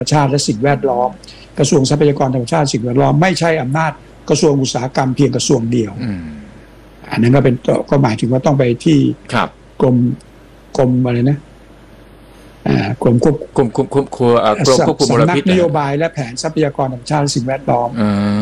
ชาติและสิ่งแวดล้อมกระทรวงทรัพยากรธรรมชาติสิ่งแวดล้อมไม่ใช่อำนาจกระทรวงอุตสาหกรรมเพียงกระทรวงเดียวอันนั้นก็หมายถึงว่าต้องไปที่กรมอะไรนะกรมควบคุมมลพิษนโยบายและแผนทรัพยากรธรรมชาติและสิ่งแวดล้อม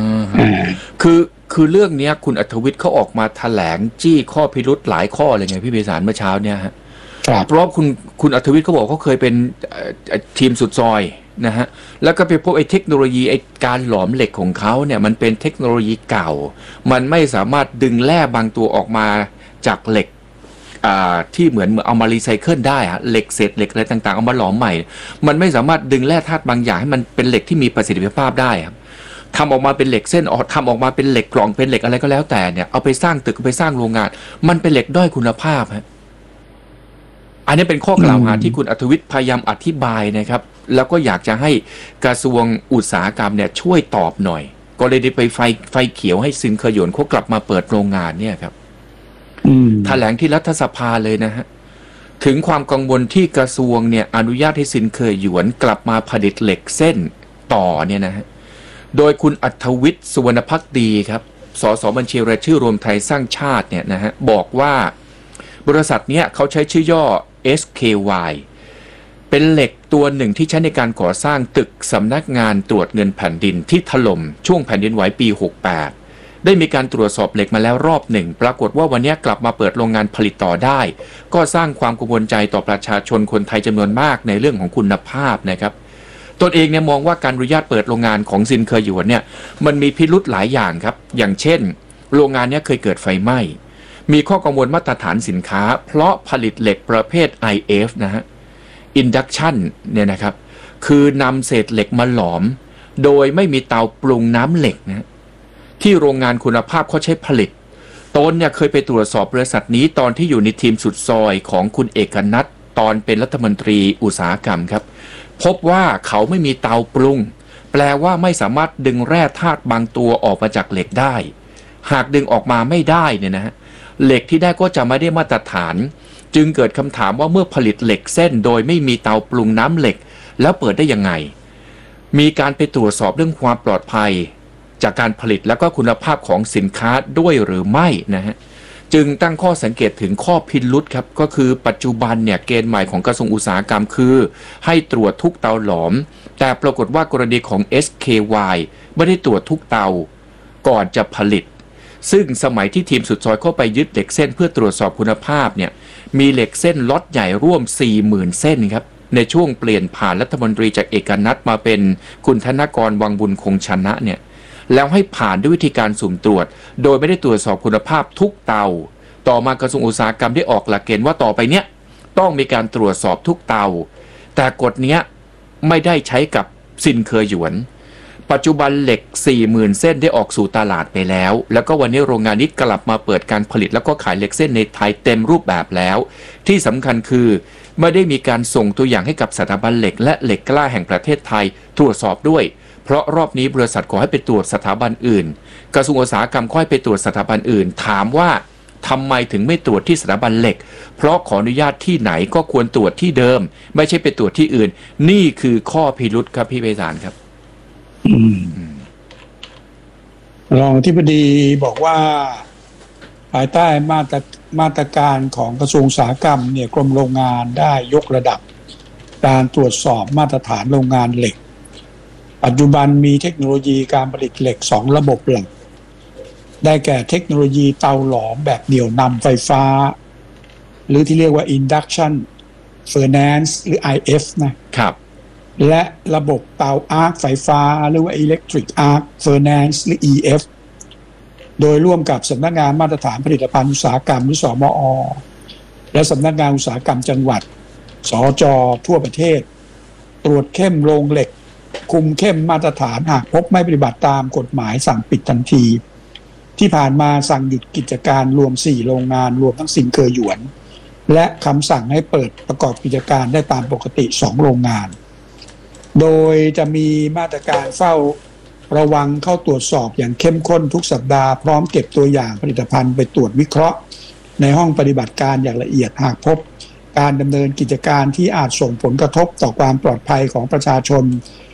คือเรื่องนี้คุณอัธวิทย์เขาออกมาแถลงจี้ข้อพิรุธหลายข้อเลยไงพี่เบสารเมื่อเช้าเนี่ยฮะเพราะคุณอัธวิทย์เขาบอกเขาเคยเป็นทีมสุดซอยนะฮะแล้วก็ไปพบไอ้เทคโนโลยีไอ้การหลอมเหล็กของเขาเนี่ยมันเป็นเทคโนโลยีเก่ามันไม่สามารถดึงแร่บางตัวออกมาจากเหล็กที่เหมือนเอามารีไซเคิลได้ฮะเหล็กเศษเหล็กอะไรต่างๆเอามาหลอมใหม่มันไม่สามารถดึงแร่ธาตุบางอย่างให้มันเป็นเหล็กที่มีประสิทธิภาพได้ครับทำออกมาเป็นเหล็กเส้นทำออกมาเป็นเหล็กกล่องเป็นเหล็กอะไรก็แล้วแต่เนี่ยเอาไปสร้างตึกเอาไปสร้างโรงงานมันเป็นเหล็กด้อยคุณภาพฮะอันนี้เป็นข้อกล่าวหาที่คุณอัธวิทย์พยายามอธิบายนะครับแล้วก็อยากจะให้กระทรวงอุตสาหกรรมเนี่ยช่วยตอบหน่อยก็เลยได้ไปไฟเขียวให้ซินเคอร์หยวนเขากลับมาเปิดโรงงานเนี่ยครับแถลงที่รัฐสภาเลยนะฮะถึงความกังวลที่กระทรวงเนี่ยอนุญาตให้ซินเคอร์หยวนกลับมาผลิตเหล็กเส้นต่อเนี่ยนะฮะโดยคุณอัธวิทย์สุวรรณภักดีครับสสบัญชีรายชื่อรวมไทยสร้างชาติเนี่ยนะฮะบอกว่าบริษัทเนี้ยเขาใช้ชื่อย่อ SKY เป็นเหล็กตัวหนึ่งที่ใช้ในการก่อสร้างตึกสำนักงานตรวจเงินแผ่นดินที่ถล่มช่วงแผ่นดินไหวปี 68ได้มีการตรวจสอบเหล็กมาแล้วรอบหนึ่งปรากฏว่าวันนี้กลับมาเปิดโรงงานผลิตต่อได้ก็สร้างความกังวลใจต่อประชาชนคนไทยจำนวนมากในเรื่องของคุณภาพนะครับตนเองเนี่ยมองว่าการอนุญาตเปิดโรงงานของซินเคอร์หยวนเนี่ยมันมีพิรุธหลายอย่างครับอย่างเช่นโรงงานนี้เคยเกิดไฟไหม้มีข้อกังวลมาตรฐานสินค้าเพราะผลิตเหล็กประเภท IF นะฮะ Induction เนี่ยนะครับคือนำเศษเหล็กมาหลอมโดยไม่มีเตาปรุงน้ำเหล็กนะที่โรงงานคุณภาพเขาใช้ผลิตตนเนี่ยเคยไปตรวจสอบบริษัทนี้ตอนที่อยู่ในทีมสุดซอยของคุณเอกนัทตอนเป็นรัฐมนตรีอุตสาหกรรมครับพบว่าเขาไม่มีเตาปรุงแปลว่าไม่สามารถดึงแร่ธาตุบางตัวออกมาจากเหล็กได้หากดึงออกมาไม่ได้เนี่ยนะฮะเหล็กที่ได้ก็จะไม่ได้มาตรฐานจึงเกิดคำถามว่าเมื่อผลิตเหล็กเส้นโดยไม่มีเตาปรุงน้ำเหล็กแล้วเปิดได้ยังไงมีการไปตรวจสอบเรื่องความปลอดภัยจากการผลิตและก็คุณภาพของสินค้าด้วยหรือไม่นะฮะจึงตั้งข้อสังเกตถึงข้อพิรุธครับก็คือปัจจุบันเนี่ยเกณฑ์ใหม่ของกระทรวงอุตสาหกรรมคือให้ตรวจทุกเตาหลอมแต่ปรากฏว่ากรณีของ SKY ไม่ได้ตรวจทุกเตาก่อนจะผลิตซึ่งสมัยที่ทีมสุดซอยเข้าไปยึดเหล็กเส้นเพื่อตรวจสอบคุณภาพเนี่ยมีเหล็กเส้นล็อตใหญ่ร่วม 40,000 เส้นครับในช่วงเปลี่ยนผ่านรัฐมนตรีจากเอกนัทมาเป็นคุณธนกรวังบุญคงชนะเนี่ยแล้วให้ผ่านด้วยวิธีการสุ่มตรวจโดยไม่ได้ตรวจสอบคุณภาพทุกเตาต่อมากระทรวงอุตสาหกรรมได้ออกหลักเกณฑ์ว่าต่อไปเนี้ยต้องมีการตรวจสอบทุกเตาแต่กฎเนี้ยไม่ได้ใช้กับซินเคอร์หยวนปัจจุบันเหล็ก 40,000 เส้นได้ออกสู่ตลาดไปแล้วแล้วก็วันนี้โรงงานนี้กลับมาเปิดการผลิตแล้วก็ขายเหล็กเส้นในไทยเต็มรูปแบบแล้วที่สำคัญคือไม่ได้มีการส่งตัวอย่างให้กับสถาบันเหล็กและเหล็กกล้าแห่งประเทศไทยตรวจสอบด้วยเพราะรอบนี้บริษัทขอให้ไปตรวจสถาบันอื่นกระทรวงอุตสาหกรรมขอให้ไปตรวจสถาบันอื่นถามว่าทำไมถึงไม่ตรวจที่สถาบันเหล็กเพราะขออนุญาตที่ไหนก็ควรตรวจที่เดิมไม่ใช่ไปตรวจที่อื่นนี่คือข้อพิรุธครับพี่ไพศาลครับรองอธิบดีบอกว่าภายใต้มาตรการของกระทรวงอุตสาหกรรมเนี่ยกรมโรงงานได้ยกระดับการตรวจสอบมาตรฐานโรงงานเหล็กปัจจุบันมีเทคโนโลยีการผลิตเหล็ก2ระบบหลักได้แก่เทคโนโลยีเตาหลอมแบบเหนี่ยวนำไฟฟ้าหรือที่เรียกว่า Induction Furnace หรือ IF นะครับและระบบเตาอาร์คไฟฟ้าหรือว่า Electric Arc Furnace หรือ EF โดยร่วมกับสำนักงานมาตรฐานผลิตภัณฑ์อุตสาหกรรมหรือสมอ.และสำนักงานอุตสาหกรรมจังหวัดสจ.ทั่วประเทศตรวจเข้มโรงเหล็กคุมเข้มมาตรฐานหากพบไม่ปฏิบัติตามกฎหมายสั่งปิดทันทีที่ผ่านมาสั่งหยุดกิจการรวม4โรงงานรวมทั้งซินเคอร์หยวนและคำสั่งให้เปิดประกอบกิจการได้ตามปกติ2โรงงานโดยจะมีมาตรการเฝ้าระวังเข้าตรวจสอบอย่างเข้มข้นทุกสัปดาห์พร้อมเก็บตัวอย่างผลิตภัณฑ์ไปตรวจวิเคราะห์ในห้องปฏิบัติการอย่างละเอียดหากพบการดำเนินกิจการที่อาจส่งผลกระทบต่อความปลอดภัยของประชาชน